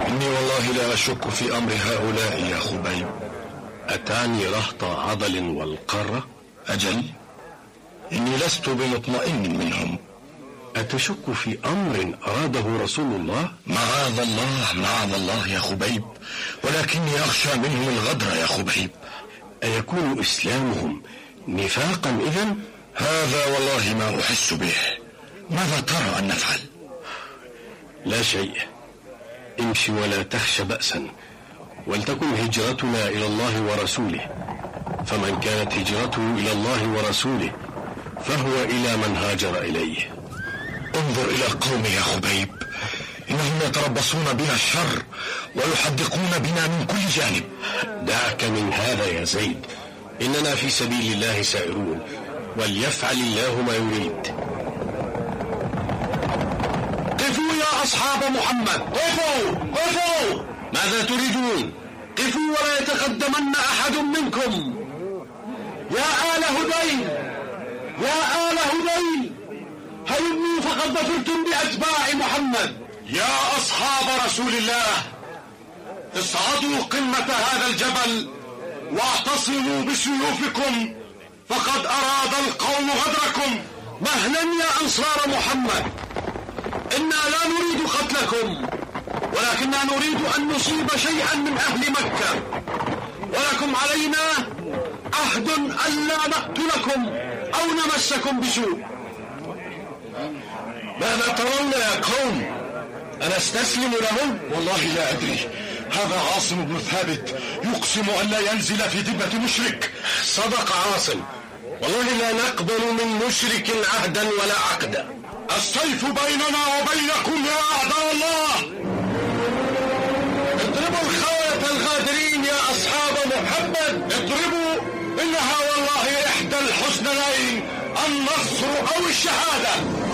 إني والله لا أشك في أمر هؤلاء يا خبيب. أتعني رهط عضل والقرة؟ أجل، إني لست بمطمئن منهم. أتشك في أمر أراده رسول الله؟ معاذ الله معاذ الله يا خبيب، ولكني أخشى منهم الغدر يا خبيب. أيكون إسلامهم نفاقا إذن؟ هذا والله ما أحس به. ماذا ترى أن نفعل؟ لا شيء، امشي ولا تخش بأسا، ولتكن هجرتنا إلى الله ورسوله، فمن كانت هجرته إلى الله ورسوله فهو إلى من هاجر إليه. انظر إلى القوم يا خبيب، إنهم يتربصون بنا الشر ويحدقون بنا من كل جانب. دعك من هذا يا زيد، إننا في سبيل الله سائرون، وليفعل الله ما يريد. قفوا يا أصحاب محمد، قفوا قفوا! ماذا تريدون؟ قفوا ولا يتقدمن أحد منكم. يا آل هذيل، يا آل هذيل، هلموا فقد ظفرتم بأتباع محمد. يا أصحاب رسول الله، اصعدوا قمة هذا الجبل واعتصموا بسيوفكم، فقد أراد القوم غدركم. مهلا يا أنصار محمد، إنا لا نريد قتلكم، ولكننا نريد أن نصيب شيئا من أهل مكة، ولكم علينا عهد ألا نقتلكم أو نمسكم بسوء. ماذا ترون يا قوم؟ أنا استسلم لهم؟ والله لا أدري. هذا عاصم بن ثابت يقسم أن لا ينزل في ذمة مشرك. صدق عاصم، والله لا نقبل من مشرك عهدا ولا عقدا. السيف بيننا وبينكم يا أعداء الله. اضربوا الخونة الغادرين يا أصحاب محمد، اضربوا، إنها والله إحدى الحسنيين، النصر أو الشهادة.